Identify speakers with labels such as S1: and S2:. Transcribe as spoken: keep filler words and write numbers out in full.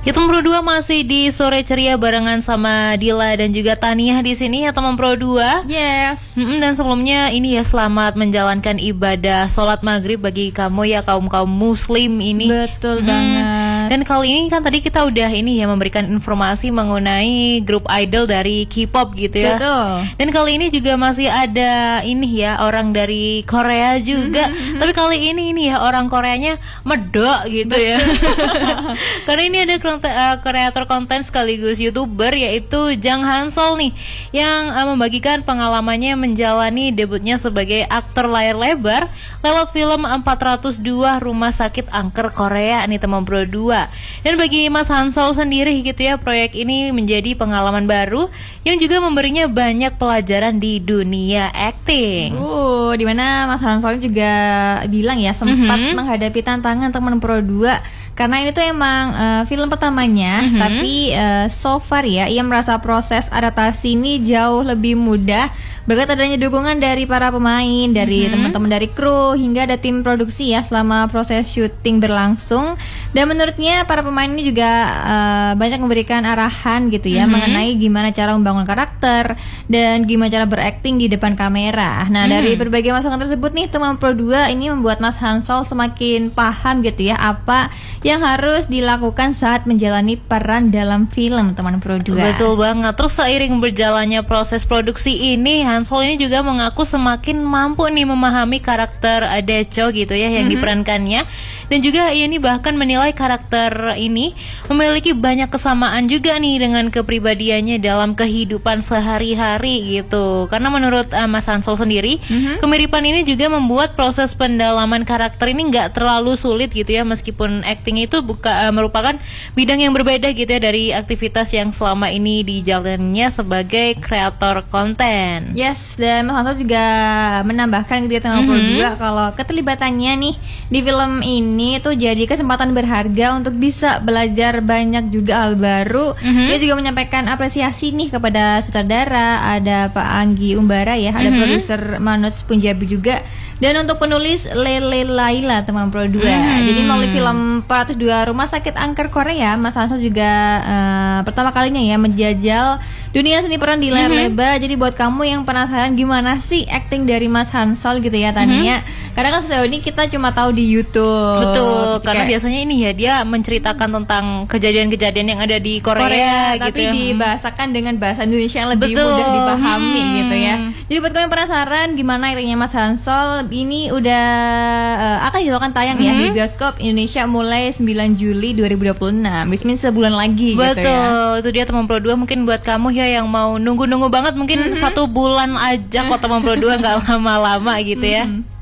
S1: Ya teman Pro dua masih di Sore Ceria barengan sama Dila dan juga Tania di sini ya teman Pro dua.
S2: Yes.
S1: Mm-mm, dan sebelumnya ini ya selamat menjalankan ibadah sholat maghrib bagi kamu ya kaum-kaum muslim ini.
S2: Betul
S1: Mm.
S2: banget.
S1: Dan kali ini kan tadi kita udah ini ya memberikan informasi mengenai grup idol dari K-pop gitu ya.
S2: Betul.
S1: Dan kali ini juga masih ada ini ya orang dari Korea juga. Tapi kali ini ini ya orang Koreanya medok gitu ya. Karena ini ada kreator konten sekaligus YouTuber yaitu Jang Hansol nih yang uh, membagikan pengalamannya menjalani debutnya sebagai aktor layar lebar lewat film empat ratus dua Rumah Sakit Angker Korea nih teman Pro dua. Dan bagi Mas Hansol sendiri gitu ya, proyek ini menjadi pengalaman baru yang juga memberinya banyak pelajaran di dunia acting.
S2: Uh, dimana Mas Hansol juga bilang ya sempat mm-hmm. menghadapi tantangan teman Pro dua karena ini tuh emang uh, film pertamanya, mm-hmm. tapi uh, so far ya ia merasa proses adaptasi ini jauh lebih mudah berkat adanya dukungan dari para pemain, dari mm-hmm. teman-teman dari kru hingga ada tim produksi ya selama proses syuting berlangsung. Dan menurutnya para pemain ini juga uh, banyak memberikan arahan gitu ya mm-hmm. mengenai gimana cara membangun karakter dan gimana cara berakting di depan kamera. Nah, mm-hmm. dari berbagai masukan tersebut nih teman Pro dua ini membuat Mas Hansol semakin paham gitu ya apa yang harus dilakukan saat menjalani peran dalam film teman Pro dua.
S1: Betul banget. Terus seiring berjalannya proses produksi ini, Hansol ini juga mengaku semakin mampu nih memahami karakter Daecho gitu ya yang mm-hmm. diperankannya. Dan juga ia ini bahkan menilai karakter ini memiliki banyak kesamaan juga nih dengan kepribadiannya dalam kehidupan sehari-hari gitu. Karena menurut uh, Mas Hansol sendiri, mm-hmm. kemiripan ini juga membuat proses pendalaman karakter ini nggak terlalu sulit gitu ya, meskipun acting itu buka, uh, merupakan bidang yang berbeda gitu ya dari aktivitas yang selama ini dijalannya sebagai kreator konten.
S2: Yes, dan Mas Hansol juga menambahkan gitu ya tentang mm-hmm. Pro dua kalau keterlibatannya nih di film ini ini tuh jadi kesempatan berharga untuk bisa belajar banyak juga hal baru. Mm-hmm. Dia juga menyampaikan apresiasi nih kepada sutradara, ada Pak Anggi Umbara ya, ada mm-hmm. produser Manoj Punjabi juga, dan untuk penulis Lele Laila teman Pro dua. Mm-hmm. Jadi melalui film empat ratus dua Rumah Sakit Angker Korea, Mas Hansol juga uh, pertama kalinya ya menjajal dunia seni peran di layar mm-hmm. lebar. Jadi buat kamu yang penasaran gimana sih acting dari Mas Hansol gitu ya Tania, mm-hmm. karena kan sejauh ini kita cuma tahu di YouTube.
S1: Betul,
S2: gitu,
S1: karena
S2: kayak,
S1: biasanya ini ya dia menceritakan tentang kejadian-kejadian yang ada di Korea,
S2: Korea
S1: gitu
S2: tapi
S1: ya.
S2: dibahasakan dengan bahasa Indonesia yang lebih
S1: Betul.
S2: mudah dipahami hmm. gitu ya. Jadi buat kamu yang penasaran gimana actingnya Mas Hansol, ini udah uh, akan dilakukan tayang hmm. ya di bioskop Indonesia mulai sembilan Juli dua ribu dua puluh enam. Bismin sebulan lagi.
S1: Betul,
S2: gitu ya.
S1: Itu dia teman Pro dua. Mungkin buat kamu ya yang mau nunggu-nunggu banget, mungkin mm-hmm. satu bulan aja kok teman Pro dua, nggak lama-lama gitu ya. Mm-hmm.